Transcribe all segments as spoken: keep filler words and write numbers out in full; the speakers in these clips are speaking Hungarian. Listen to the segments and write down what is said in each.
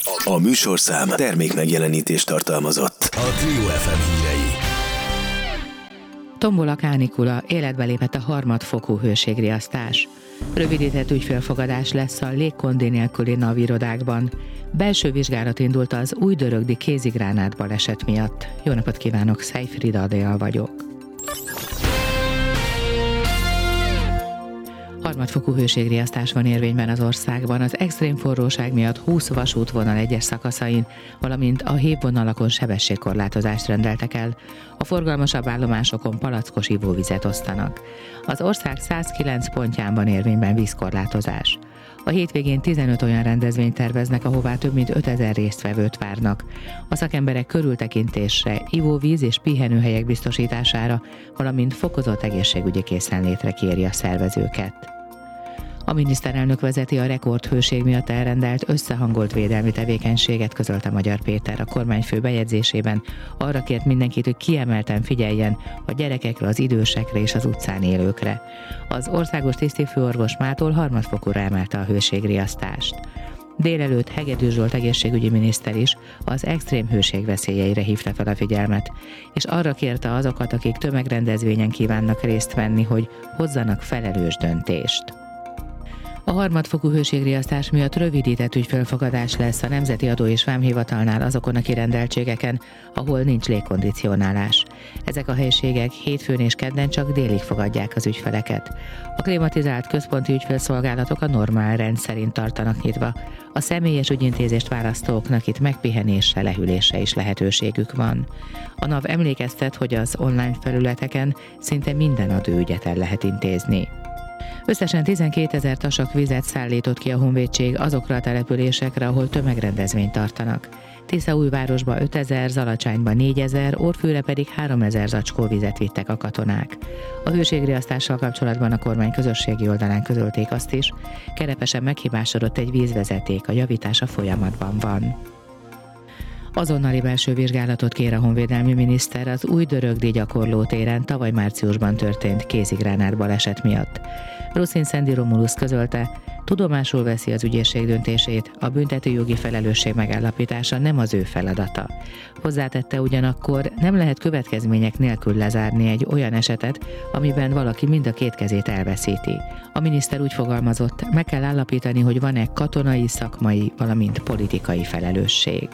A műsorszám termék megjelenítést tartalmazott. A Trio ef em hírei. Tombol a kánikula, életbe lépett a harmadfokú hőségriasztás. Rövidített ügyfélfogadás lesz a légkondi nélküli navirodákban. Belső vizsgálat indult az újdörögdi kézigránát baleset miatt. Jó napot kívánok, Szejfrida Adél vagyok. Harmadfokú hőségriasztás van érvényben az országban. Az extrém forróság miatt húsz vasútvonal egyes szakaszain, valamint a hévvonalakon sebességkorlátozást rendeltek el. A forgalmasabb állomásokon palackos ivóvizet osztanak. Az ország százkilenc pontján van érvényben vízkorlátozás. A hétvégén tizenöt olyan rendezvényt terveznek, ahová több mint ötezer résztvevőt várnak. A szakemberek körültekintésre, ivóvíz és pihenőhelyek biztosítására, valamint fokozott egészségügyi készenlétre kéri a szervezőket. A miniszterelnök vezeti a rekordhőség miatt elrendelt összehangolt védelmi tevékenységet, közölte Magyar Péter a kormányfő bejegyzésében. Arra kért mindenkit, hogy kiemelten figyeljen a gyerekekre, az idősekre és az utcán élőkre. Az országos tisztifőorvos mától harmadfokúra emelte a hőségriasztást. Délelőtt Hegedűs Zsolt egészségügyi miniszter is az extrém hőség veszélyeire hívta fel a figyelmet, és arra kérte azokat, akik tömegrendezvényen kívánnak részt venni, hogy hozzanak felelős döntést. A harmadfokú hőségriasztás miatt rövidített ügyfélfogadás lesz a Nemzeti Adó és Vámhivatalnál azokon a kirendeltségeken, ahol nincs légkondicionálás. Ezek a helységek hétfőn és kedden csak délig fogadják az ügyfeleket. A klimatizált központi ügyfélszolgálatok a normál rend szerint tartanak nyitva. A személyes ügyintézést választóknak itt megpihenésre, lehűlésre is lehetőségük van. A NAV emlékeztet, hogy az online felületeken szinte minden adóügyet el lehet intézni. Összesen tizenkétezer tasak vizet szállított ki a honvédség azokra a településekre, ahol tömegrendezvényt tartanak. Tiszaújvárosba ötezer, Zalacsányba négyezer, Orfűre pedig háromezer zacskó vizet vittek a katonák. A hőségriasztással kapcsolatban a kormány közösségi oldalán közölték azt is, Kerepesen meghibásodott egy vízvezeték, a javítása folyamatban van. Azonnali belső vizsgálatot kér a honvédelmi miniszter az Újdörögdi gyakorlótéren tavaly márciusban történt kézigránát baleset miatt. Ruszin Szendi Romulusz közölte, tudomásul veszi az ügyészség döntését, a büntetőjogi felelősség megállapítása nem az ő feladata. Hozzátette ugyanakkor, nem lehet következmények nélkül lezárni egy olyan esetet, amiben valaki mind a két kezét elveszíti. A miniszter úgy fogalmazott, meg kell állapítani, hogy van-e katonai, szakmai, valamint politikai felelősség.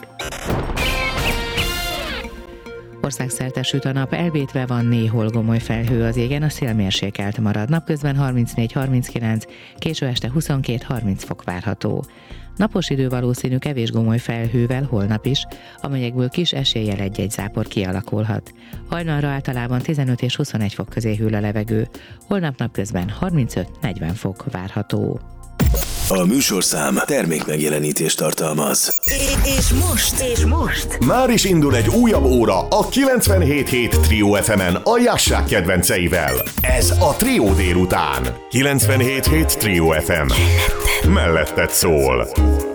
Országszerte süt a nap, elvétve van néhol gomoly felhő az égen, a szél mérsékelt marad. Napközben harmincnégy harminckilenc, késő este huszonkét harminc fok várható. Napos idő valószínű kevés gomoly felhővel holnap is, amelyekből kis eséllyel egy-egy zápor kialakulhat. Hajnalra általában tizenöt és huszonegy fok közé hűl a levegő, holnap napközben harmincöt negyven fok várható. A műsorszám termék megjelenítést tartalmaz. És most, és most már is indul egy újabb óra a kilencvenhét hét Trio ef emen a Jassák kedvenceivel. Ez a Trio délután. kilencvenhét hét Trio ef em. Melletted szól.